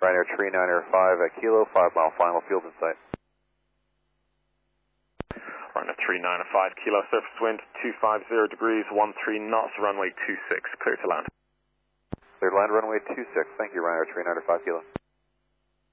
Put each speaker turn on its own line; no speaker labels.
Ryanair 3905 at Kilo, 5 mile final, field in sight.
Ryanair 3905 Kilo, surface wind 250 degrees, 13 knots, runway 26, clear to land.
Clear to land, runway 26. Thank you, Ryanair 3905 Kilo.